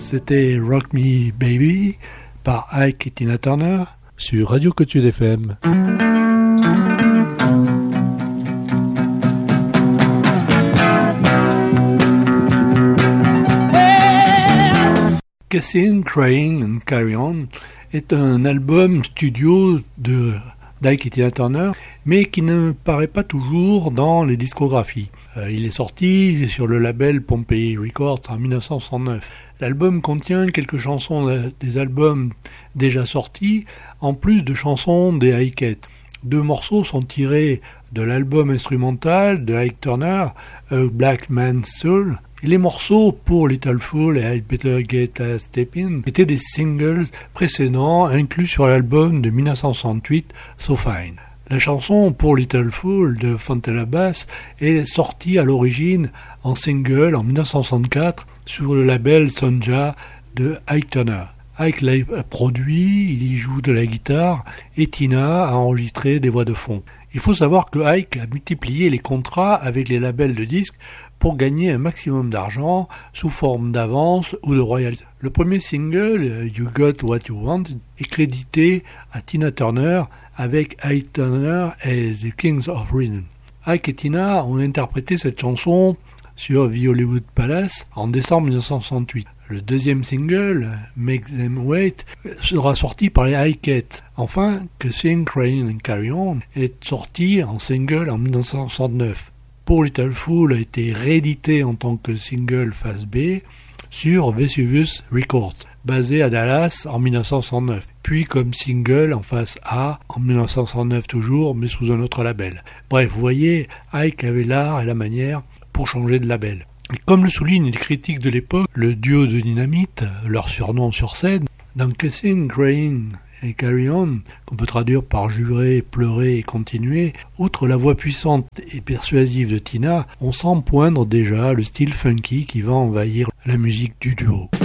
C'était Rock Me Baby par Ike et Tina Turner sur Radio Côte Sud FM. Kissing, Crying and Carry On est un album studio d'Ike et Tina Turner, mais qui ne paraît pas toujours dans les discographies. Il est sorti sur le label Pompeii Records en 1969. L'album contient quelques chansons des albums déjà sortis, en plus de chansons des Ikeettes. 2 morceaux sont tirés de l'album instrumental de Ike Turner, A Black Man's Soul, et les morceaux pour Little Fool et I'd Better Get a Step In étaient des singles précédents inclus sur l'album de 1968, So Fine. La chanson pour Little Fool de Fontella Bass est sortie à l'origine en single en 1964 sur le label Sonja de Ike Turner. Ike l'a produit, il y joue de la guitare et Tina a enregistré des voix de fond. Il faut savoir que Ike a multiplié les contrats avec les labels de disques pour gagner un maximum d'argent sous forme d'avance ou de royalties. Le premier single, You Got What You Want, est crédité à Tina Turner avec Ike Turner et The Kings of Rhythm. Ike et Tina ont interprété cette chanson sur The Hollywood Palace en décembre 1968. Le deuxième single, Make Them Wait, sera sorti par les Ikeettes. Enfin, Kissing, Crying and Carry On est sorti en single en 1969. Poor Little Fool a été réédité en tant que single face B sur Vesuvius Records, basé à Dallas en 1969, puis comme single en face A en 1969 toujours, mais sous un autre label. Bref, vous voyez, Ike avait l'art et la manière pour changer de label. Et comme le soulignent les critiques de l'époque, le duo de Dynamite, leur surnom sur scène, dans Kissing, Crying et Carry On, qu'on peut traduire par jurer, pleurer et continuer, outre la voix puissante et persuasive de Tina, on sent poindre déjà le style funky qui va envahir la musique du duo.